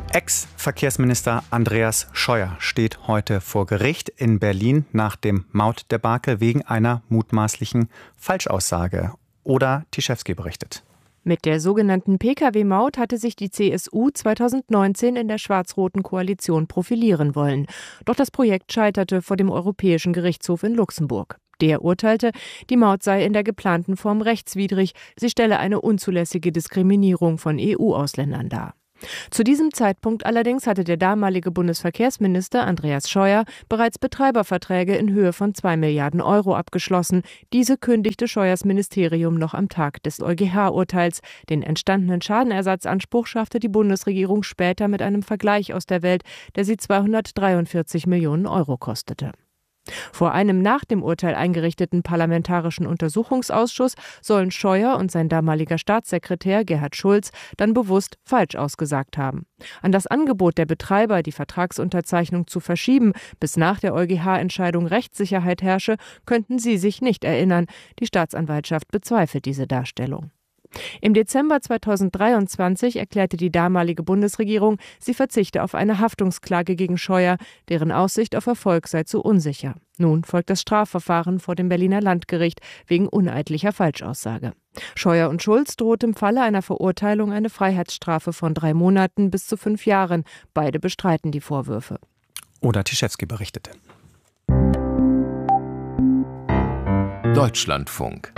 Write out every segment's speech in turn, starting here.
Ex-Verkehrsminister Andreas Scheuer steht heute vor Gericht in Berlin nach dem Mautdebakel wegen einer mutmaßlichen Falschaussage. Oda Tischewski berichtet. Mit der sogenannten Pkw-Maut hatte sich die CSU 2019 in der schwarz-roten Koalition profilieren wollen. Doch das Projekt scheiterte vor dem Europäischen Gerichtshof in Luxemburg. Der urteilte, die Maut sei in der geplanten Form rechtswidrig, sie stelle eine unzulässige Diskriminierung von EU-Ausländern dar. Zu diesem Zeitpunkt allerdings hatte der damalige Bundesverkehrsminister Andreas Scheuer bereits Betreiberverträge in Höhe von 2 Milliarden Euro abgeschlossen. Diese kündigte Scheuers Ministerium noch am Tag des EuGH-Urteils. Den entstandenen Schadenersatzanspruch schaffte die Bundesregierung später mit einem Vergleich aus der Welt, der sie 243 Millionen Euro kostete. Vor einem nach dem Urteil eingerichteten Parlamentarischen Untersuchungsausschuss sollen Scheuer und sein damaliger Staatssekretär Gerhard Schulz dann bewusst falsch ausgesagt haben. An das Angebot der Betreiber, die Vertragsunterzeichnung zu verschieben, bis nach der EuGH-Entscheidung Rechtssicherheit herrsche, könnten sie sich nicht erinnern. Die Staatsanwaltschaft bezweifelt diese Darstellung. Im Dezember 2023 erklärte die damalige Bundesregierung, sie verzichte auf eine Haftungsklage gegen Scheuer, deren Aussicht auf Erfolg sei zu unsicher. Nun folgt das Strafverfahren vor dem Berliner Landgericht wegen uneidlicher Falschaussage. Scheuer und Schulz droht im Falle einer Verurteilung eine Freiheitsstrafe von 3 Monaten bis zu 5 Jahren. Beide bestreiten die Vorwürfe. Oda Tischewski berichtete. Deutschlandfunk.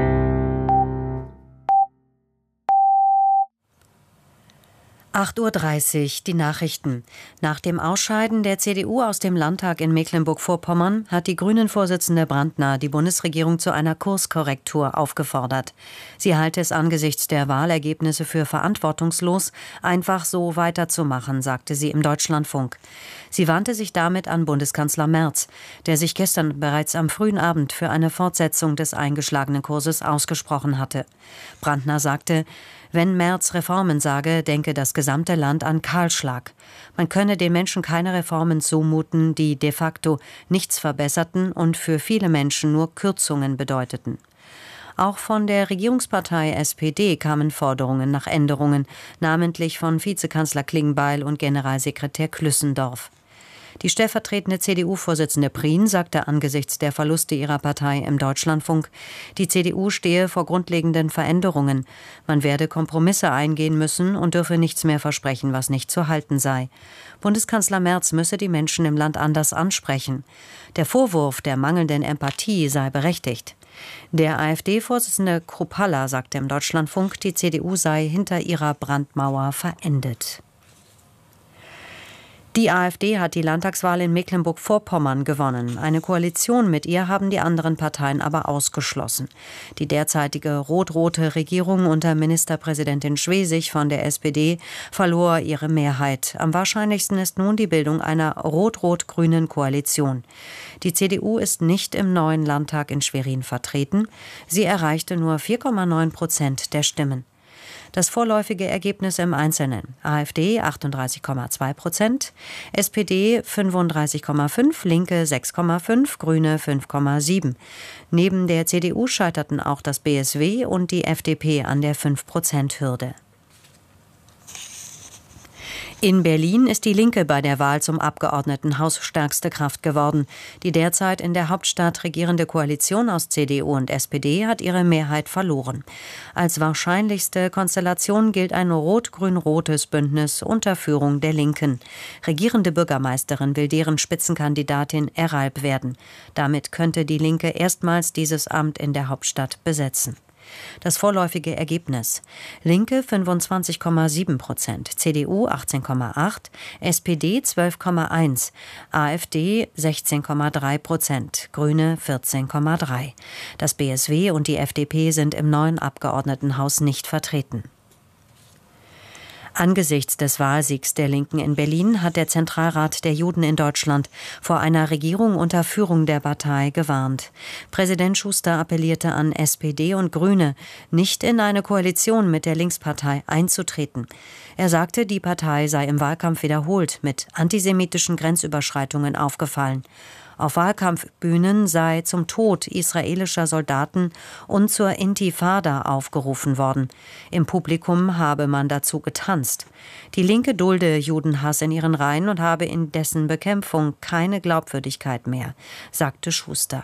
(8:30 Uhr), die Nachrichten. Nach dem Ausscheiden der CDU aus dem Landtag in Mecklenburg-Vorpommern hat die Grünen-Vorsitzende Brandner die Bundesregierung zu einer Kurskorrektur aufgefordert. Sie halte es angesichts der Wahlergebnisse für verantwortungslos, einfach so weiterzumachen, sagte sie im Deutschlandfunk. Sie wandte sich damit an Bundeskanzler Merz, der sich gestern bereits am frühen Abend für eine Fortsetzung des eingeschlagenen Kurses ausgesprochen hatte. Brandner sagte: Wenn Merz Reformen sage, denke das gesamte Land an Kahlschlag. Man könne den Menschen keine Reformen zumuten, die de facto nichts verbesserten und für viele Menschen nur Kürzungen bedeuteten. Auch von der Regierungspartei SPD kamen Forderungen nach Änderungen, namentlich von Vizekanzler Klingbeil und Generalsekretär Klüssendorf. Die stellvertretende CDU-Vorsitzende Prien sagte angesichts der Verluste ihrer Partei im Deutschlandfunk, die CDU stehe vor grundlegenden Veränderungen. Man werde Kompromisse eingehen müssen und dürfe nichts mehr versprechen, was nicht zu halten sei. Bundeskanzler Merz müsse die Menschen im Land anders ansprechen. Der Vorwurf der mangelnden Empathie sei berechtigt. Der AfD-Vorsitzende Kruppalla sagte im Deutschlandfunk, die CDU sei hinter ihrer Brandmauer verendet. Die AfD hat die Landtagswahl in Mecklenburg-Vorpommern gewonnen. Eine Koalition mit ihr haben die anderen Parteien aber ausgeschlossen. Die derzeitige rot-rote Regierung unter Ministerpräsidentin Schwesig von der SPD verlor ihre Mehrheit. Am wahrscheinlichsten ist nun die Bildung einer rot-rot-grünen Koalition. Die CDU ist nicht im neuen Landtag in Schwerin vertreten. Sie erreichte nur 4,9% der Stimmen. Das vorläufige Ergebnis im Einzelnen: AfD 38,2%, SPD 35,5%, Linke 6,5%, Grüne 5,7%. Neben der CDU scheiterten auch das BSW und die FDP an der 5%-Hürde. In Berlin ist die Linke bei der Wahl zum Abgeordnetenhaus stärkste Kraft geworden. Die derzeit in der Hauptstadt regierende Koalition aus CDU und SPD hat ihre Mehrheit verloren. Als wahrscheinlichste Konstellation gilt ein rot-grün-rotes Bündnis unter Führung der Linken. Regierende Bürgermeisterin will deren Spitzenkandidatin Eralb werden. Damit könnte die Linke erstmals dieses Amt in der Hauptstadt besetzen. Das vorläufige Ergebnis: Linke 25,7%, CDU 18,8%, SPD 12,1%, AfD 16,3%, Grüne 14,3%. Das BSW und die FDP sind im neuen Abgeordnetenhaus nicht vertreten. Angesichts des Wahlsiegs der Linken in Berlin hat der Zentralrat der Juden in Deutschland vor einer Regierung unter Führung der Partei gewarnt. Präsident Schuster appellierte an SPD und Grüne, nicht in eine Koalition mit der Linkspartei einzutreten. Er sagte, die Partei sei im Wahlkampf wiederholt mit antisemitischen Grenzüberschreitungen aufgefallen. Auf Wahlkampfbühnen sei zum Tod israelischer Soldaten und zur Intifada aufgerufen worden. Im Publikum habe man dazu getanzt. Die Linke dulde Judenhass in ihren Reihen und habe in dessen Bekämpfung keine Glaubwürdigkeit mehr, sagte Schuster.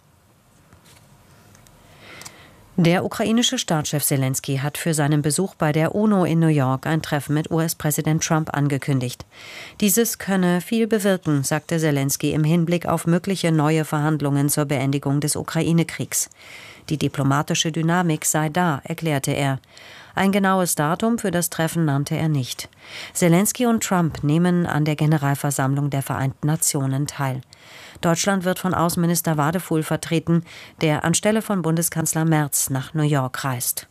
Der ukrainische Staatschef Selenskyj hat für seinen Besuch bei der UNO in New York ein Treffen mit US-Präsident Trump angekündigt. Dieses könne viel bewirken, sagte Selenskyj im Hinblick auf mögliche neue Verhandlungen zur Beendigung des Ukraine-Kriegs. Die diplomatische Dynamik sei da, erklärte er. Ein genaues Datum für das Treffen nannte er nicht. Selenskyj und Trump nehmen an der Generalversammlung der Vereinten Nationen teil. Deutschland wird von Außenminister Wadefuhl vertreten, der anstelle von Bundeskanzler Merz nach New York reist.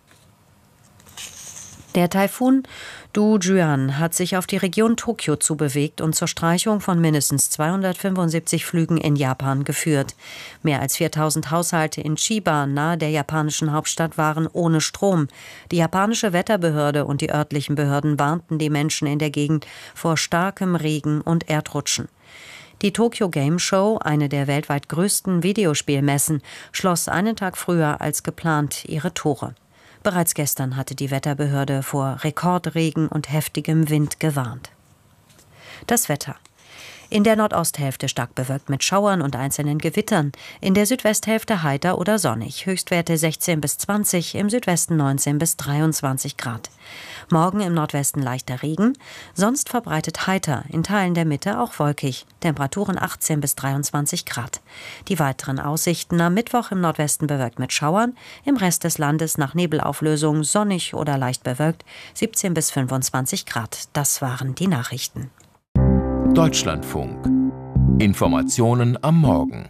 Der Taifun Du-Juan hat sich auf die Region Tokio zubewegt und zur Streichung von mindestens 275 Flügen in Japan geführt. Mehr als 4000 Haushalte in Chiba, nahe der japanischen Hauptstadt, waren ohne Strom. Die japanische Wetterbehörde und die örtlichen Behörden warnten die Menschen in der Gegend vor starkem Regen und Erdrutschen. Die Tokyo Game Show, eine der weltweit größten Videospielmessen, schloss einen Tag früher als geplant ihre Tore. Bereits gestern hatte die Wetterbehörde vor Rekordregen und heftigem Wind gewarnt. Das Wetter. In der Nordosthälfte stark bewölkt mit Schauern und einzelnen Gewittern. In der Südwesthälfte heiter oder sonnig. Höchstwerte 16 bis 20, im Südwesten 19 bis 23 Grad. Morgen im Nordwesten leichter Regen, sonst verbreitet heiter, in Teilen der Mitte auch wolkig. Temperaturen 18 bis 23 Grad. Die weiteren Aussichten: am Mittwoch im Nordwesten bewölkt mit Schauern, im Rest des Landes nach Nebelauflösung sonnig oder leicht bewölkt, 17 bis 25 Grad. Das waren die Nachrichten. Deutschlandfunk. Informationen am Morgen.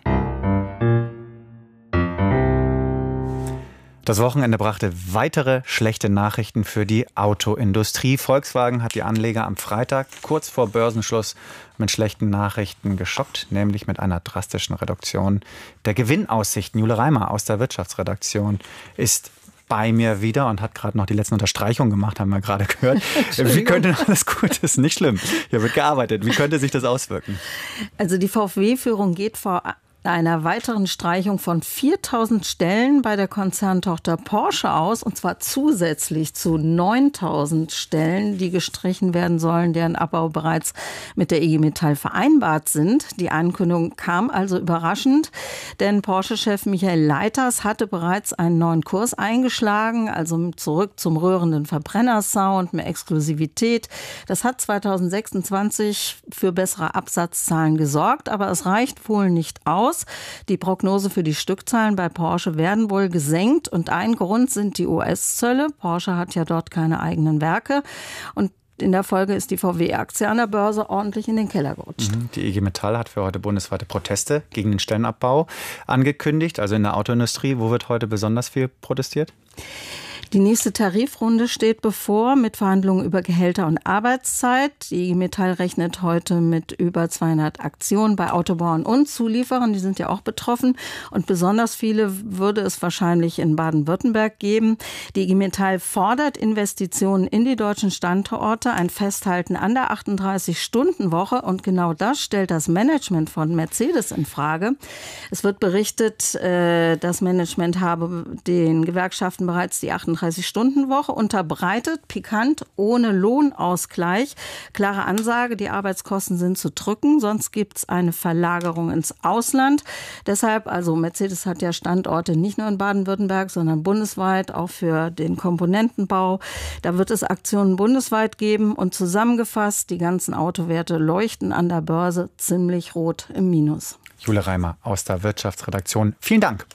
Das Wochenende brachte weitere schlechte Nachrichten für die Autoindustrie. Volkswagen hat die Anleger am Freitag kurz vor Börsenschluss mit schlechten Nachrichten geschockt, nämlich mit einer drastischen Reduktion der Gewinnaussichten. Jule Reimer aus der Wirtschaftsredaktion ist bei mir wieder und hat gerade noch die letzten Unterstreichungen gemacht, haben wir gerade gehört. Wie könnte alles gut, ist nicht schlimm. Hier wird gearbeitet. Wie könnte sich das auswirken? Also die VW-Führung geht vor einer weiteren Streichung von 4.000 Stellen bei der Konzerntochter Porsche aus, und zwar zusätzlich zu 9.000 Stellen, die gestrichen werden sollen, deren Abbau bereits mit der IG Metall vereinbart sind. Die Ankündigung kam also überraschend, denn Porsche-Chef Michael Leiters hatte bereits einen neuen Kurs eingeschlagen, also zurück zum rührenden Verbrennersound, mehr Exklusivität. Das hat 2026 für bessere Absatzzahlen gesorgt, aber es reicht wohl nicht aus. Die Prognose für die Stückzahlen bei Porsche werden wohl gesenkt, und ein Grund sind die US-Zölle. Porsche hat ja dort keine eigenen Werke, und in der Folge ist die VW-Aktie an der Börse ordentlich in den Keller gerutscht. Die IG Metall hat für heute bundesweite Proteste gegen den Stellenabbau angekündigt, also in der Autoindustrie. Wo wird heute besonders viel protestiert? Die nächste Tarifrunde steht bevor mit Verhandlungen über Gehälter und Arbeitszeit. Die IG Metall rechnet heute mit über 200 Aktionen bei Autobauern und Zulieferern. Die sind ja auch betroffen. Und besonders viele würde es wahrscheinlich in Baden-Württemberg geben. Die IG Metall fordert Investitionen in die deutschen Standorte, ein Festhalten an der 38-Stunden-Woche. Und genau das stellt das Management von Mercedes in Frage. Es wird berichtet, das Management habe den Gewerkschaften bereits die 38-Stunden-Woche unterbreitet, pikant, ohne Lohnausgleich. Klare Ansage, die Arbeitskosten sind zu drücken, sonst gibt es eine Verlagerung ins Ausland. Deshalb, also Mercedes hat ja Standorte nicht nur in Baden-Württemberg, sondern bundesweit, auch für den Komponentenbau. Da wird es Aktionen bundesweit geben, und zusammengefasst, die ganzen Autowerte leuchten an der Börse ziemlich rot im Minus. Jule Reimer aus der Wirtschaftsredaktion. Vielen Dank.